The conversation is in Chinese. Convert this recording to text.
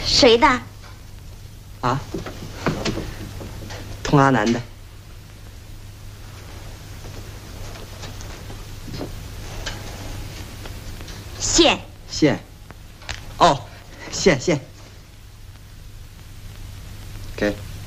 谁的？ 啊？童阿南的。 线。 线。哦，线。给。